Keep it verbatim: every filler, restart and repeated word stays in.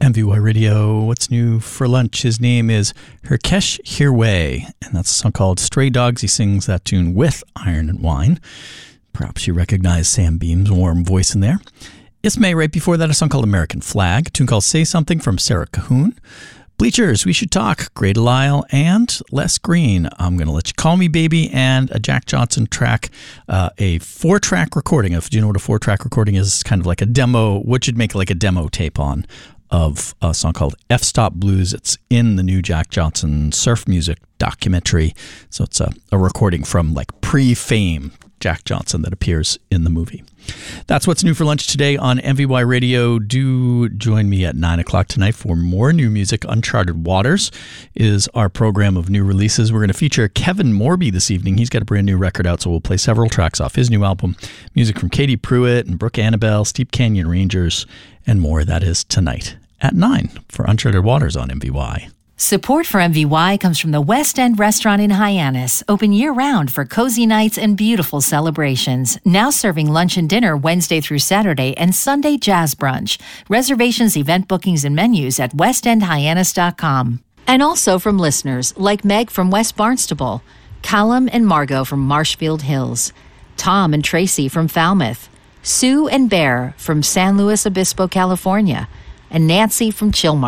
M V Y Radio. What's new for lunch? His name is Herkesh Hirway, and that's a song called Stray Dogs. He sings that tune with Iron and Wine. Perhaps you recognize Sam Beam's warm voice in there. Ismay, right before that, a song called American Flag, a tune called Say Something from Sarah Cahoon. Bleachers, We Should Talk, Grey Delisle, and Les Green, I'm Gonna Let You Call Me Baby, and a Jack Johnson track, uh, a four-track recording of, do you know what a four-track recording is? It's kind of like a demo, what you'd make like a demo tape on, of a song called F-Stop Blues. It's in the new Jack Johnson surf music documentary, so it's a, a recording from like pre-fame Jack Johnson that appears in the movie. That's what's new for lunch today on M V Y Radio. Do join me at nine o'clock tonight for more new music. Uncharted Waters is our program of new releases. We're going to feature Kevin Morby this evening. He's got a brand new record out, so we'll play several tracks off his new album. Music from Katie Pruitt and Brooke Annabelle, Steep Canyon Rangers, and more. That is tonight at nine for Uncharted Waters on M V Y. Support for M V Y comes from the West End Restaurant in Hyannis, open year-round for cozy nights and beautiful celebrations. Now serving lunch and dinner Wednesday through Saturday and Sunday jazz brunch. Reservations, event bookings, and menus at west end hyannis dot com. And also from listeners like Meg from West Barnstable, Callum and Margot from Marshfield Hills, Tom and Tracy from Falmouth, Sue and Bear from San Luis Obispo, California, and Nancy from Chilmar.